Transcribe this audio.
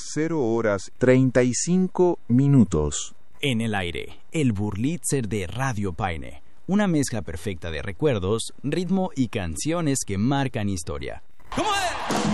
0:35. En el aire, el Burlitzer de Radio Paine. Una mezcla perfecta de recuerdos, ritmo y canciones que marcan historia. ¿Cómo es?